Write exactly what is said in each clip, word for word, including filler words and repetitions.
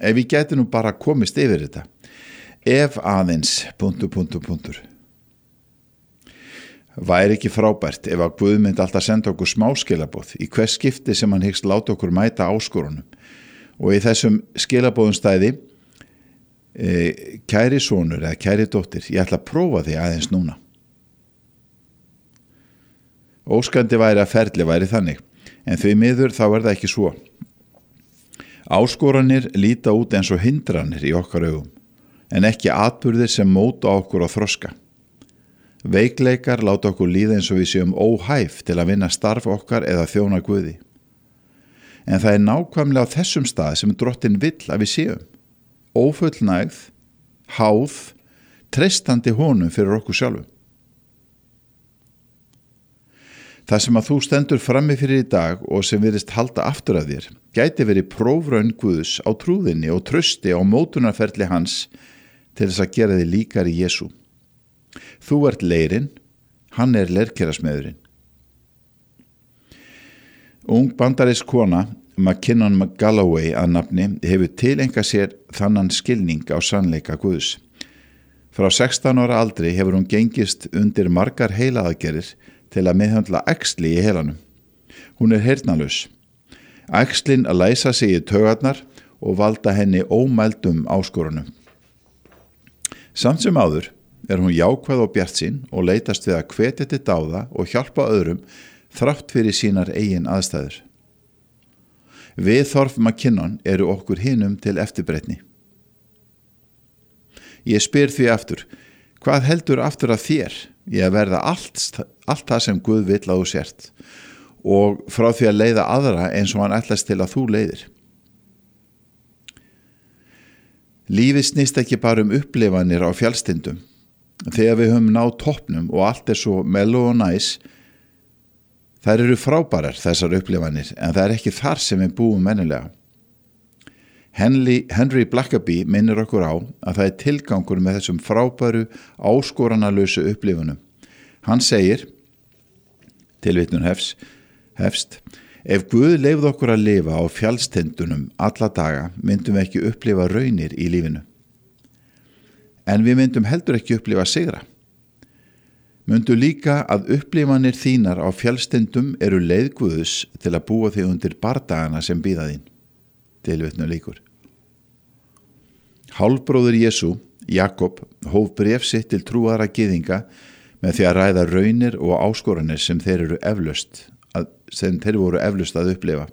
ef ég gæti nú bara komist yfir þetta, ef aðeins, punktur, punktur, punktur. Væri ekki frábært ef að Guð myndi alltaf senda okkur smáskilaboð í hvers skipti sem hann hyggst láta okkur mæta áskorunum og í þessum skilaboðum stæði e, kæri sonur eða kæri dóttir, ég ætla að prófa því aðeins núna. Óskandi væri að ferli væri þannig, en því miður þá er það ekki svo. Áskoranir líta út eins og hindranir í okkar augum, en ekki atburðir sem móta okkur á þroska. Veikleikar láta okkur líða eins og við séum óhæf til að vinna starf okkar eða þjóna Guði. En það er nákvæmlega á þessum stað sem Drottinn vill að við séum. Ófullnægð, háð, treystandi honum fyrir okkur sjálfum. Það sem að þú stendur frammi fyrir í dag og sem virðist halda aftur að þér, gæti verið prófraun Guðs á trúðinni og trausti á mótunarferli hans til þess að gera þig líkar í Jesú. Þú ert leirinn, hann er leirkerasmiðurinn. Ung bandarísk kona, McKinnon Galloway að nafni, hefur tilengað sér þannan skilning á sannleika Guðs. Frá sextán ára aldri hefur hún gengist undir margar heilaaðgerðir til að meðhöndla æxli í heilanum. Hún er heyrnarlaus. Æxlin að læsa sig í taugarnar og valda henni ómældum áskorunum. Samt sem áður er hún jákvæð og bjartsýn og leitast við að hvetja til dáða og hjálpa öðrum þrátt fyrir sínar eigin aðstæður. Viðhorf McKinnon eru okkur hinum til eftirbreytni. Ég spyr því aftur, hvað heldur aftur að þér í að verða allt, allt það sem Guð vill að þú sért og frá því að leiða aðra eins og hann ætlast til að þú leiðir? Lífið snýst ekki bara um upplifanir á fjallstindum. Þegar við höfum náð toppnum og allt er svo mellow og næs, þær eru frábærar þessar upplifanir, en það er ekki þar sem við búum mennilega. Henry, Henry Blackaby minnir okkur á að það er tilgangur með þessum frábæru áskoranalösu upplifunum. Hann segir, tilvitnun hefst, hefst, ef Guð leyfði okkur að lifa á fjallstindunum alla daga, myndum við ekki upplifa raunir í lífinu. En við myndum heldur ekki upplifa sigra. Myndu líka að upplifanir þínar á fjallstindum eru leið Guðs til að búa þig undir bardagana sem bíða þín. Tilvitnun lýkur. Hálfbróðir Jesú, Jakob, hóf bréf sitt til trúara gyðinga með því að ræða raunir og áskoranir sem þeir eru eflaust, að, sem þeir voru eflaust að upplifa.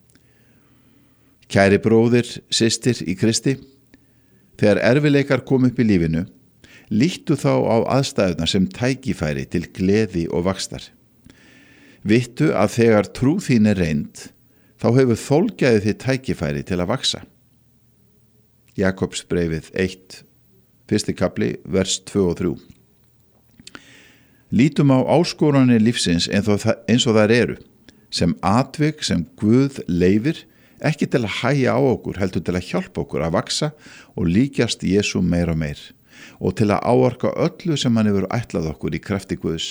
Kæri bróðir, systir í Kristi, þegar erfileikar kom upp í lífinu, líttu þá á aðstæðuna sem tækifæri til gleði og vaxtar. Vittu að þegar trú þín er reynd, þá hefur þolgæði þið tækifæri til að vaxa. Jakobsbréfið eitt, fyrsti kafli, vers tvö og þrjú. Lítum á áskoranir lífsins eins og þær eru, sem atvik sem Guð leyfir, ekki til að hægja á okkur, heldur til að hjálpa okkur að vaxa og líkjast Jesú meir og meir, og til að áorka öllu sem hann hefur ætlað okkur í krafti Guðs.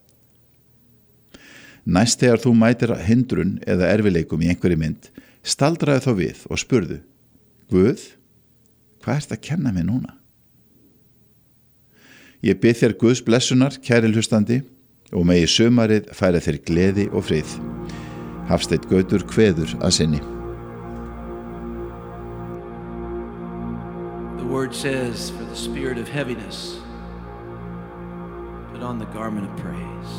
Næst þegar þú mætir hindrun eða erfileikum í einhverri mynd, staldraði þá við og spurðu, Guð, hvað ert að kenna mér núna? Ég bið þér Guðs blessunar, kæri hlustandi, og megi sumarið færa þér gleði og frið. Hafsteinn Gautur kveður að sinni. The word says, for the spirit of heaviness, put on the garment of praise.